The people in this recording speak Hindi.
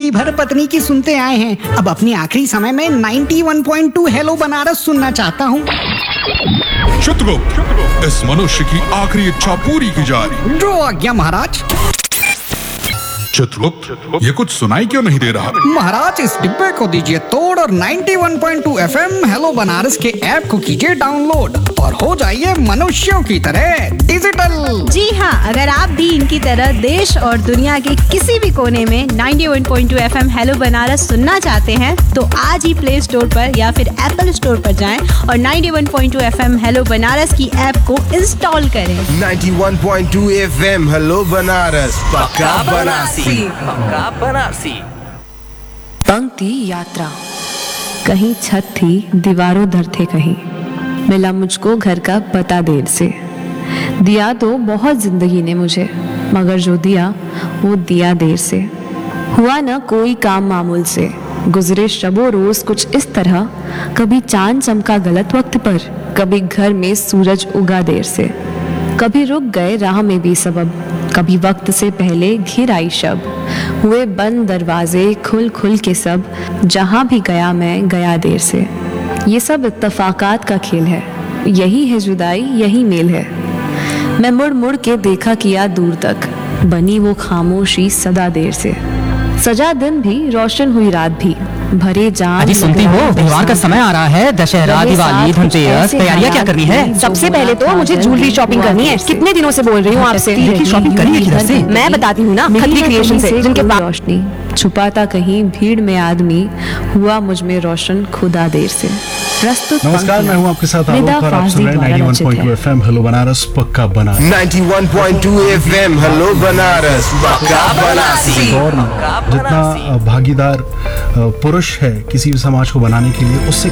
जिंदगी भर पत्नी की सुनते आए हैं, अब अपनी आखिरी समय में 91.2 हेलो बनारस सुनना चाहता हूँ। चित्रगुप्त, इस मनुष्य की आखिरी इच्छा पूरी की जाए। जो आज्ञा महाराज। चित्रगुप्त, ये कुछ सुनाई क्यों नहीं दे रहा? महाराज, इस डिब्बे को दीजिए तोड़ और 91.2 FM हेलो बनारस के ऐप को कीजिए डाउनलोड और हो जाइए मनुष्यों की तरह डिजिटल। जी हाँ, अगर आप भी इनकी तरह देश और दुनिया के किसी भी कोने में 91.2 FM हेलो बनारस सुनना चाहते हैं तो आज ही प्ले स्टोर पर या फिर एप्पल स्टोर पर जाएं और 91.2 FM हेलो बनारस की ऐप को इंस्टॉल करें। 91.2 FM हेलो बनारस, पक्का बनारसी। पंक्ति यात्रा। कहीं छत थी, दीवारों दर थे कहीं, मिला मुझको घर का पता देर से। दिया तो बहुत जिंदगी ने मुझे, मगर जो दिया वो दिया देर से। हुआ ना कोई काम मामूल से, गुजरे शबो रोज कुछ इस तरह, कभी चांद चमका गलत वक्त पर, कभी घर में सूरज उगा देर से। कभी रुक गए राह में भी सबब, कभी वक्त से पहले घिर आई शब। हुए बंद दरवाजे खुल खुल के सब, जहां भी गया मैं गया देर से। ये सब इत्तफाकात का खेल है, यही है जुदाई यही मेल है। मैं मुड़ मुड़ के देखा किया दूर तक, बनी वो खामोशी सदा देर से। सजा दिन भी रोशन हुई रात भी, भरे जान। अजी सुनती हो, त्योहार का समय आ रहा है, दशहरा दिवाली धनतेरस, तैयारियां क्या करनी है? सबसे पहले तो मुझे ज्वेलरी शॉपिंग करनी है। कितने दिनों से बोल रही हूँ आपसे। शॉपिंग करिए किधर से? मैं बताती हूँ ना, खत्री क्रिएशन से, जिनके पास रोशनी छुपाता कहीं भीड़ में आदमी, हुआ मुझ में रोशन खुदा देर से। प्रस्तुत नमस्कार, मैं हूँ आपके साथ आलोक और आप सुन रहे हैं 91.2 FM हेलो बनारस, पक्का बनारस। 91.2 FM हेलो बनारस, पक्का बनारसी। दौर में जितना भागीदार पुरुष है किसी भी समाज को बनाने के लिए, उससे